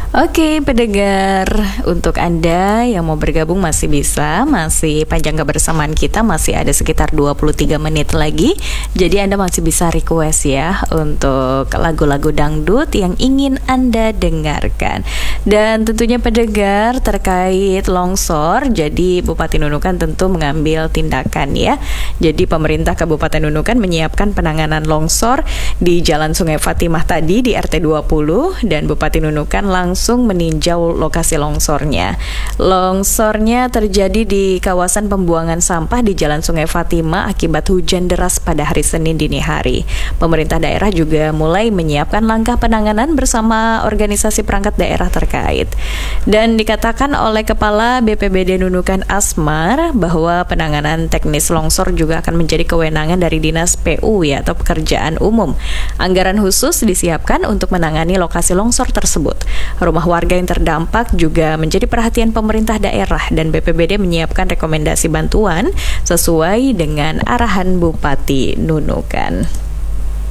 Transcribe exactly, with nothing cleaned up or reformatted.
Oke, pendengar, untuk Anda yang mau bergabung masih bisa, masih panjang kebersamaan kita, masih ada sekitar dua puluh tiga menit lagi. Jadi Anda masih bisa request ya untuk lagu-lagu dangdut yang ingin Anda dengarkan. Dan tentunya pendengar terkait longsor, jadi Bupati Nunukan tentu mengambil tindakan ya. Jadi pemerintah Kabupaten Nunukan menyiapkan penanganan longsor di Jalan Sungai Fatimah tadi di R T dua puluh, dan Bupati Nunukan langsung langsung meninjau lokasi longsornya. Longsornya terjadi di kawasan pembuangan sampah di Jalan Sungai Fatimah akibat hujan deras pada hari Senin dini hari. Pemerintah daerah juga mulai menyiapkan langkah penanganan bersama organisasi perangkat daerah terkait. Dan dikatakan oleh Kepala B P B D Nunukan Asmar bahwa penanganan teknis longsor juga akan menjadi kewenangan dari Dinas P U ya atau Pekerjaan Umum. Anggaran khusus disiapkan untuk menangani lokasi longsor tersebut. Rumah warga yang terdampak juga menjadi perhatian pemerintah daerah, dan B P B D menyiapkan rekomendasi bantuan sesuai dengan arahan Bupati Nunukan.